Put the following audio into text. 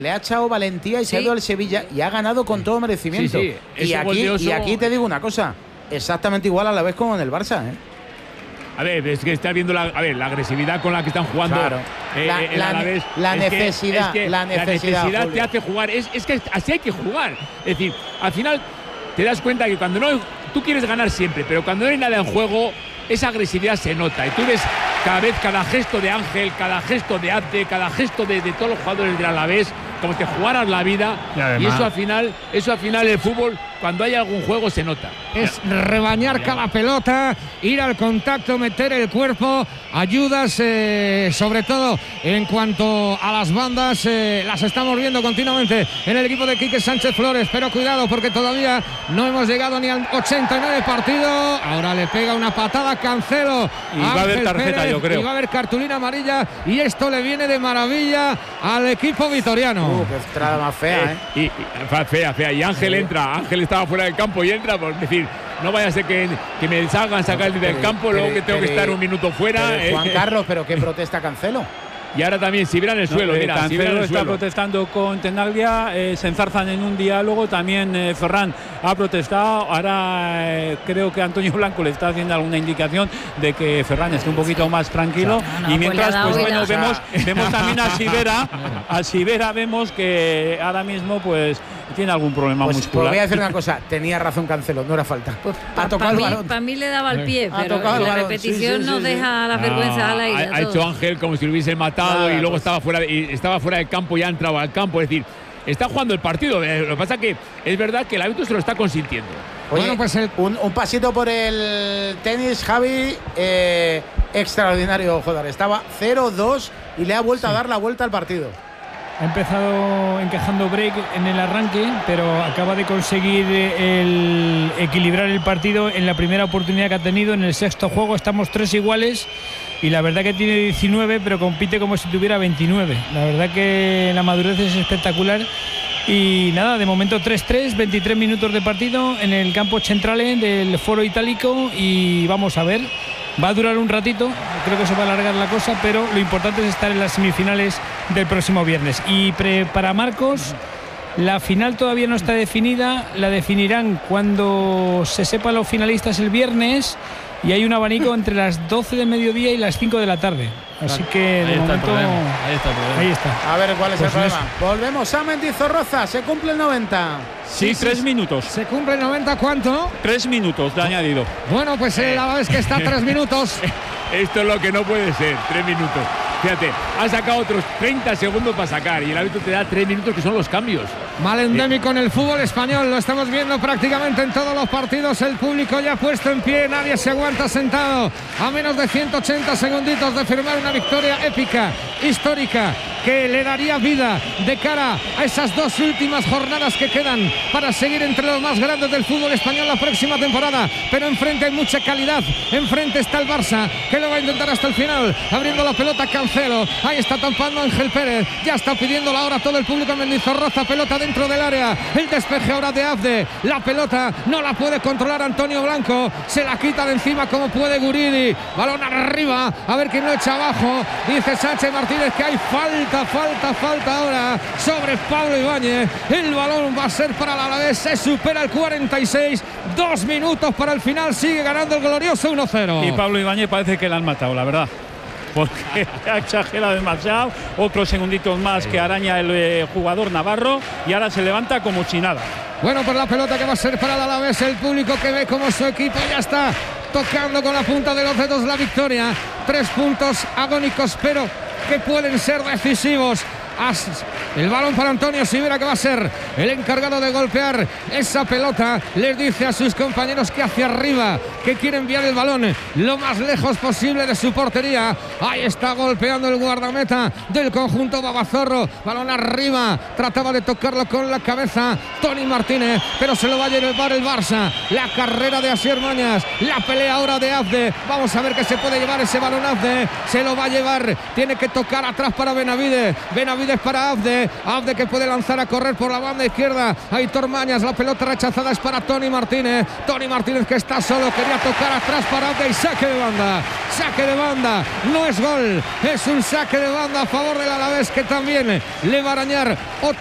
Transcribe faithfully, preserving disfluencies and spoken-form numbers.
Le ha echado valentía y sí. se ha ido al Sevilla y ha ganado con todo merecimiento. Sí, sí. Y, aquí, oso... y aquí te digo una cosa, exactamente igual a la vez como en el Barça, ¿eh? A ver, es que estás viendo la, a ver, la agresividad con la que están jugando. Claro. Eh, la, el la, Alavés. la es necesidad, que, es que la necesidad, la necesidad Julio. te hace jugar. Es, es que así hay que jugar. Es decir, al final te das cuenta que cuando no, tú quieres ganar siempre, pero cuando no hay nada en juego, esa agresividad se nota. Y tú ves cada vez cada gesto de Ángel, cada gesto de Abde, cada gesto de, de todos los jugadores del Alavés, como te jugaras la vida. Y, además, y eso al final, eso al final el fútbol, cuando hay algún juego, se nota. Es rebañar cada pelota, ir al contacto, meter el cuerpo, ayudas, eh, sobre todo en cuanto a las bandas, eh, las estamos viendo continuamente en el equipo de Quique Sánchez Flores, pero cuidado porque todavía no hemos llegado ni al ochenta y nueve partido. Ahora le pega una patada Cancelo. Y va a haber tarjeta, Pérez, yo creo. Y va a haber cartulina amarilla y esto le viene de maravilla al equipo vitoriano. Uh, qué entrada más fea, ¿eh? Y, y, fea, fea. Y Ángel entra. Ángel estaba fuera del campo y entra, por decir, no vaya a ser que, que me salgan sacar del campo, pero, luego que tengo pero, que estar un minuto fuera. Pero, Juan Carlos, ¿pero qué protesta Cancelo? Y ahora también, si vieran el no, suelo, eh, mira, Cancelo si vieran el está suelo. protestando con Tenaglia, eh, se enzarzan en un diálogo, también eh, Ferran ha protestado, ahora eh, creo que Antonio Blanco le está haciendo alguna indicación de que Ferran esté un poquito más tranquilo, o sea, no, no, y mientras pues, pues pues bueno, o sea, vemos, vemos también a Sivera, a Sivera vemos que ahora mismo pues tiene algún problema pues, muscular. Pues voy a decir una cosa, tenía razón Cancelo, no era falta. Pues ha tocado para el mí, balón. Para mí le daba el pie, ha pero tocado el la balón. repetición sí, sí, nos sí, deja sí. las vergüenzas Ah, al aire. Ha, ha hecho Ángel como si lo hubiese matado Nada, y luego pues. estaba fuera de, y estaba fuera del campo y ha entrado al campo. Es decir, está jugando el partido. Eh, lo que pasa es que es verdad que el árbitro se lo está consintiendo. Oye, bueno, pues el... un, un pasito por el tenis, Javi, eh, extraordinario, joder. Estaba cero dos y le ha vuelto sí. a dar la vuelta al partido. Ha empezado encajando break en el arranque, pero acaba de conseguir el equilibrar el partido en la primera oportunidad que ha tenido. En el sexto juego estamos tres iguales y la verdad que tiene diecinueve, pero compite como si tuviera veintinueve. La verdad que la madurez es espectacular. Y nada, de momento tres tres, veintitrés minutos de partido en el campo centrale del Foro Itálico y vamos a ver. Va a durar un ratito, creo que se va a alargar la cosa, pero lo importante es estar en las semifinales del próximo viernes. Y pre, para Marcos, la final todavía no está definida, la definirán cuando se sepan los finalistas el viernes y hay un abanico entre las doce de mediodía y las cinco de la tarde. Así que de ahí momento está ahí está el problema. ahí está. A ver cuál es Pues el problema. Eso. Volvemos a Mendizorroza, se cumple el noventa. Sí, sí, tres sí. minutos. ¿Se cumple el noventa cuánto? Tres minutos de añadido. Bueno, pues eh, la vez que está tres minutos. Esto es lo que no puede ser, tres minutos. Fíjate, ha sacado otros treinta segundos para sacar y el árbitro te da tres minutos que son los cambios. Mal endémico en el fútbol español, lo estamos viendo prácticamente en todos los partidos. El público ya puesto en pie, nadie se aguanta sentado. A menos de ciento ochenta segunditos de firmar una victoria épica, histórica, que le daría vida de cara a esas dos últimas jornadas que quedan para seguir entre los más grandes del fútbol español la próxima temporada. Pero enfrente hay mucha calidad, enfrente está el Barça, que lo va a intentar hasta el final, abriendo la pelota Cancelo, ahí está tampando Ángel Pérez, ya está pidiendo la hora todo el público en Mendizorroza, pelota dentro del área, el despeje ahora de Abde, la pelota no la puede controlar Antonio Blanco, se la quita de encima como puede Guridi, balón arriba, a ver quién lo echa abajo, dice Sánchez Martínez que hay falta, falta, falta ahora sobre Pablo Ibáñez, el balón va a ser para el Alavés, se supera el cuarenta y seis, dos minutos para el final, sigue ganando el glorioso uno cero. Y Pablo Ibáñez parece que le han matado, la verdad, porque ha exagerado demasiado, otros segunditos más que araña el eh, jugador navarro y ahora se levanta como si nada. Bueno, pues la pelota que va a ser para el Alavés, el público que ve como su equipo ya está tocando con la punta de los dedos la victoria, tres puntos agónicos pero que pueden ser decisivos. El balón para Antonio Sivera, que va a ser el encargado de golpear esa pelota. Les dice a sus compañeros que hacia arriba, que quiere enviar el balón lo más lejos posible de su portería. Ahí está golpeando el guardameta del conjunto Babazorro, balón arriba, trataba de tocarlo con la cabeza Toni Martínez, pero se lo va a llevar el Barça. La carrera de Asier Mañas, la pelea ahora de Abde, vamos a ver que se puede llevar ese balón. Abde se lo va a llevar, tiene que tocar atrás para Benavides, Benavides para Abde, Abde, Abde que puede lanzar a correr por la banda izquierda. Aitor Mañas, la pelota rechazada es para Tony Martínez. Tony Martínez que está solo, quería tocar atrás para Abde y saque de banda. Saque de banda, no es gol, es un saque de banda a favor del Alavés que también le va a arañar otro